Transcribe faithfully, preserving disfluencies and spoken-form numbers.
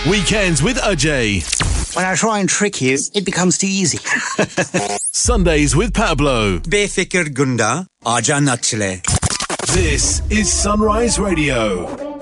Weekends with Ajay. When I try and trick you, it becomes too easy. Sundays with Pablo. Befikir Gunda, Aja Nachle. This is Sunrise Radio.